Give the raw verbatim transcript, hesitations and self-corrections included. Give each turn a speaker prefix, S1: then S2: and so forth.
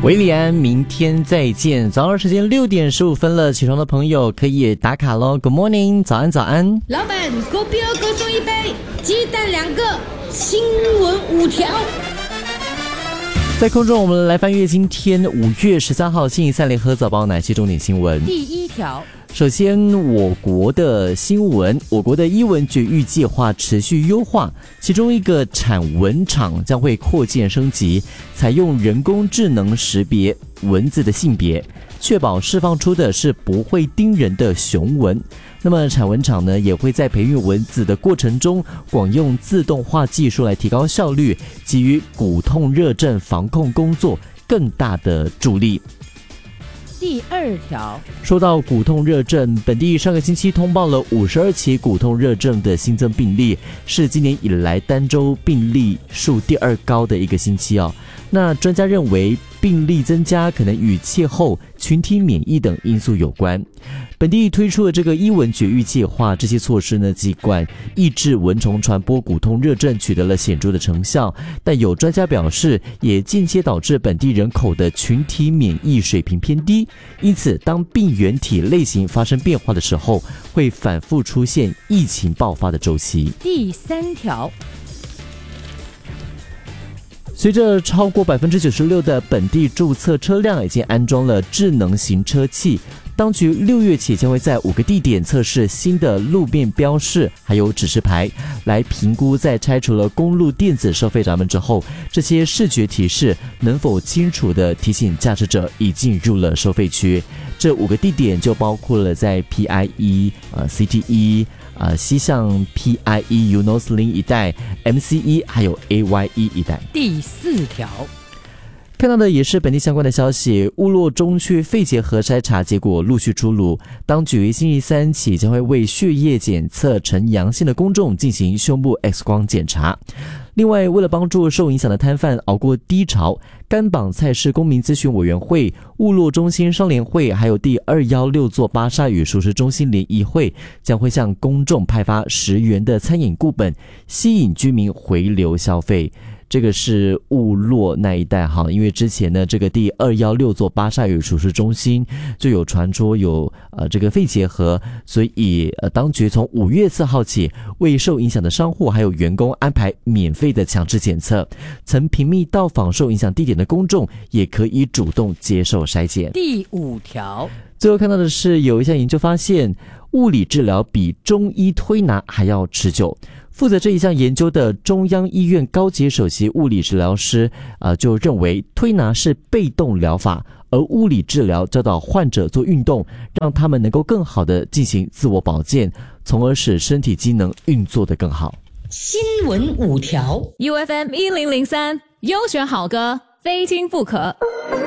S1: 维利安，明天再见。早上时间六点十五分了，起床的朋友可以打卡咯。Good morning， 早安早安。
S2: 老板，狗比尔各送一杯，鸡蛋两个，新闻五条。
S1: 在空中，我们来翻阅今天五月十三号星期三联合早报哪些重点新闻。
S2: 第一条，
S1: 首先，我国的新闻，我国的医文绝育计划持续优化，其中一个产蚊场将会扩建升级，采用人工智能识别蚊子的性别，确保释放出的是不会叮人的雄蚊。那么产蚊场呢，也会在培育蚊子的过程中，广用自动化技术来提高效率，给予骨痛热症防控工作更大的助力。
S2: 第二条，
S1: 说到骨痛热症，本地上个星期通报了五十二起骨痛热症的新增病例，是今年以来单周病例数第二高的一个星期哦。那专家认为，病例增加可能与气候、群体免疫等因素有关。本地推出的这个医蚊绝育计划，这些措施呢，尽管抑制蚊虫传播骨痛热症取得了显著的成效，但有专家表示，也间接导致本地人口的群体免疫水平偏低。因此，当病原体类型发生变化的时候，会反复出现疫情爆发的周期。
S2: 第三条，
S1: 随着超过 百分之九十六 的本地注册车辆已经安装了智能行车器，当局六月起将会在五个地点测试新的路面标示还有指示牌，来评估在拆除了公路电子收费闸门之后，这些视觉提示能否清楚地提醒驾驶者已进入了收费区。这五个地点就包括了在 P I E、呃、C T E、呃、西向 P I E、Eunos Link 一带、M C E 还有 A Y E 一带。
S2: 第四条，
S1: 看到的也是本地相关的消息，乌洛中区肺结核筛查结果陆续出炉，当局星期三起将会为血液检测呈阳性的公众进行胸部 X 光检查。另外，为了帮助受影响的摊贩熬过低潮，甘榜菜市公民咨询委员会、乌洛中心商联会还有第二一六座巴沙与熟食中心联谊会将会向公众派发十元的餐饮顾本，吸引居民回流消费。这个是乌洛那一带哈，因为之前呢，这个第二一六座巴沙与熟食中心就有传出有呃这个肺结核，所以呃当局从五月四号起，为受影响的商户还有员工安排免费的强制检测，曾频密到访受影响地点的公众也可以主动接受筛检。
S2: 第五条，
S1: 最后看到的是，有一项研究发现，物理治疗比中医推拿还要持久。负责这一项研究的中央医院高级首席物理治疗师呃，就认为推拿是被动疗法，而物理治疗教导患者做运动，让他们能够更好的进行自我保健，从而使身体机能运作得更好。
S2: 新闻五条
S3: U F M 一零零三优选好歌，非听不可。